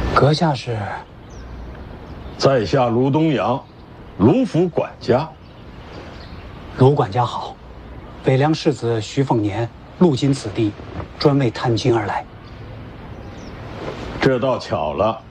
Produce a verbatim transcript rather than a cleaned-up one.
阁下是？ 在下卢东阳，卢府管家。 卢管家好，北凉世子徐凤年路经此地，专为探亲而来。 这倒巧了。